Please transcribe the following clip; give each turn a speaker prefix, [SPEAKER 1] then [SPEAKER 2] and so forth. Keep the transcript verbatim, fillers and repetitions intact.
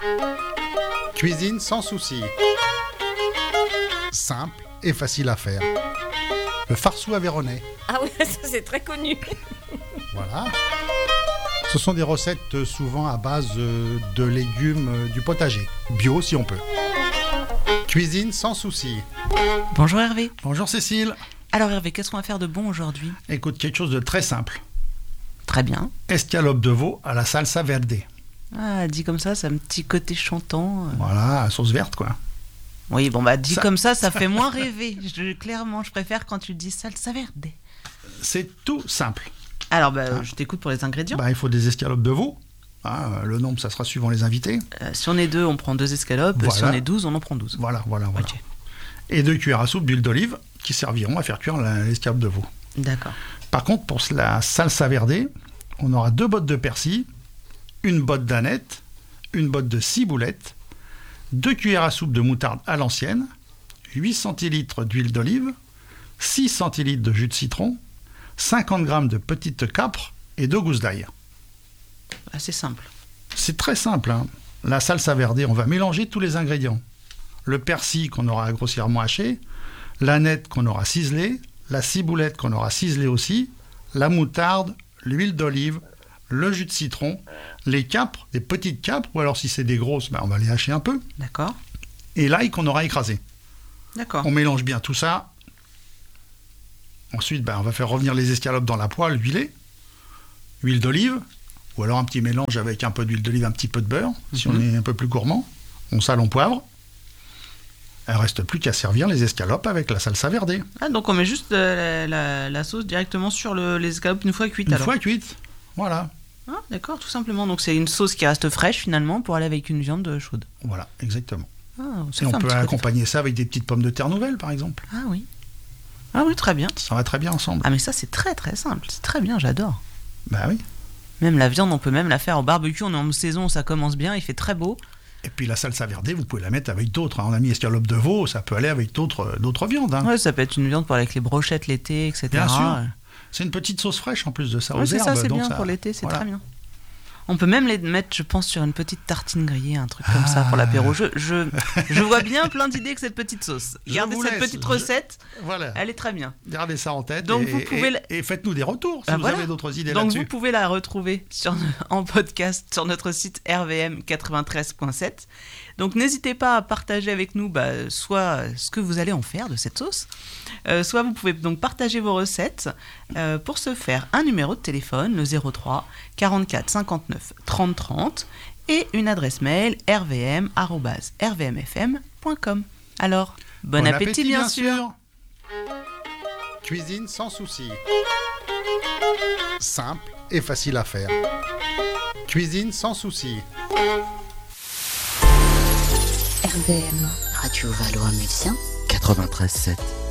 [SPEAKER 1] Cuisine sans souci. Simple et facile à faire. Le farceau aveyronnais.
[SPEAKER 2] Ah oui, ça c'est très connu.
[SPEAKER 1] Voilà. Ce sont des recettes souvent à base de légumes du potager. Bio si on peut. Cuisine sans souci.
[SPEAKER 3] Bonjour Hervé.
[SPEAKER 1] Bonjour Cécile.
[SPEAKER 3] Alors Hervé, qu'est-ce qu'on va faire de bon aujourd'hui ?
[SPEAKER 1] Écoute, quelque chose de très simple.
[SPEAKER 3] Très bien.
[SPEAKER 1] Escalope de veau à la salsa verde.
[SPEAKER 3] Ah, dit comme ça, ça a un petit côté chantant.
[SPEAKER 1] Voilà, à sauce verte quoi.
[SPEAKER 3] Oui, bon bah dit
[SPEAKER 1] Ça-
[SPEAKER 3] comme ça, ça fait moins rêver. Je, clairement, je préfère quand tu dis salsa verde.
[SPEAKER 1] C'est tout simple.
[SPEAKER 3] Alors bah, je t'écoute pour les ingrédients.
[SPEAKER 1] Bah, il faut des escalopes de veau. Ah, le nombre, ça sera suivant les invités.
[SPEAKER 3] Euh, si on est deux, on prend deux escalopes.
[SPEAKER 1] Voilà.
[SPEAKER 3] Si on est douze, on en prend douze.
[SPEAKER 1] Voilà, voilà, voilà.
[SPEAKER 3] Ok.
[SPEAKER 1] Et deux cuillères à soupe d'huile d'olive qui serviront à faire cuire la- l'escalope de veau.
[SPEAKER 3] D'accord.
[SPEAKER 1] Par contre, pour la salsa verde, on aura deux bottes de persil, une botte d'aneth, une botte de ciboulette, deux cuillères à soupe de moutarde à l'ancienne, huit centilitres d'huile d'olive, six centilitres de jus de citron, cinquante grammes de petites capres et deux gousses d'ail.
[SPEAKER 3] Assez simple.
[SPEAKER 1] C'est très simple, hein. La salsa verde, on va mélanger tous les ingrédients. Le persil qu'on aura grossièrement haché, l'aneth qu'on aura ciselé, la ciboulette qu'on aura ciselée aussi, la moutarde, l'huile d'olive, le jus de citron, les capres, des petites capres, ou alors si c'est des grosses, ben on va les hacher un peu,
[SPEAKER 3] D'accord.
[SPEAKER 1] et l'ail qu'on aura écrasé.
[SPEAKER 3] D'accord.
[SPEAKER 1] On mélange bien tout ça. Ensuite, ben, on va faire revenir les escalopes dans la poêle huilée, huile d'olive, ou alors un petit mélange avec un peu d'huile d'olive, un petit peu de beurre, si
[SPEAKER 3] Mhm.
[SPEAKER 1] on est un peu plus gourmand. On sale, on poivre. Il ne reste plus qu'à servir les escalopes avec la salsa verde.
[SPEAKER 3] Ah, donc on met juste euh, la, la- la sauce directement sur le- les escalopes une fois cuites
[SPEAKER 1] Une
[SPEAKER 3] alors.
[SPEAKER 1] fois cuite, voilà.
[SPEAKER 3] Ah, d'accord, tout simplement. Donc c'est une sauce qui reste fraîche finalement pour aller avec une viande chaude.
[SPEAKER 1] Voilà, exactement.
[SPEAKER 3] Ah, ça
[SPEAKER 1] Et on
[SPEAKER 3] fait un
[SPEAKER 1] peut
[SPEAKER 3] petit côté
[SPEAKER 1] accompagner ça avec des petites pommes de terre nouvelles, par exemple.
[SPEAKER 3] frais. Ah oui. Ah oui, très bien.
[SPEAKER 1] Ça va très bien ensemble.
[SPEAKER 3] Ah mais ça c'est très très simple, c'est très bien, j'adore.
[SPEAKER 1] Bah oui.
[SPEAKER 3] Même la viande, on peut même la faire au barbecue, on est en saison, ça commence bien, il fait très beau.
[SPEAKER 1] Et puis la salsa verde, vous pouvez la mettre avec d'autres, hein. On a mis escalope de veau, ça peut aller avec d'autres, d'autres viandes, hein.
[SPEAKER 3] Ouais, ça peut être une viande pour aller avec les brochettes l'été, et cetera.
[SPEAKER 1] Bien sûr. C'est une petite sauce fraîche en plus de ça,
[SPEAKER 3] Ouais,
[SPEAKER 1] aux
[SPEAKER 3] c'est
[SPEAKER 1] herbes.
[SPEAKER 3] ça, c'est
[SPEAKER 1] donc
[SPEAKER 3] bien
[SPEAKER 1] ça-
[SPEAKER 3] pour l'été, c'est
[SPEAKER 1] voilà.
[SPEAKER 3] très bien. On peut même les mettre, je pense, sur une petite tartine grillée, un truc comme ça pour l'apéro. Je, je, je vois bien plein d'idées avec cette petite sauce.
[SPEAKER 1] Je
[SPEAKER 3] Gardez
[SPEAKER 1] vous
[SPEAKER 3] cette
[SPEAKER 1] laisse,
[SPEAKER 3] petite
[SPEAKER 1] je-
[SPEAKER 3] recette,
[SPEAKER 1] Voilà.
[SPEAKER 3] elle est très bien.
[SPEAKER 1] Gardez ça en tête.
[SPEAKER 3] Donc
[SPEAKER 1] et,
[SPEAKER 3] vous pouvez
[SPEAKER 1] et-
[SPEAKER 3] la-
[SPEAKER 1] et faites-nous des retours si
[SPEAKER 3] Ah,
[SPEAKER 1] vous
[SPEAKER 3] voilà.
[SPEAKER 1] avez d'autres idées
[SPEAKER 3] Donc
[SPEAKER 1] là-dessus.
[SPEAKER 3] vous pouvez la retrouver sur, en podcast sur notre site r v m quatre-vingt-treize point sept. Donc n'hésitez pas à partager avec nous bah, soit ce que vous allez en faire de cette sauce, euh, soit vous pouvez donc partager vos recettes. Euh, pour ce faire, un numéro de téléphone, le zéro trois quarante-quatre cinquante-neuf trente trente et une adresse mail r v m arobase r v m f m point com. Alors, bon, appétit, bien sûr.
[SPEAKER 1] Cuisine sans souci. Simple et facile à faire. Cuisine sans souci.
[SPEAKER 4] R V M, Radio Valois-Mulsien,
[SPEAKER 5] quatre-vingt-treize sept.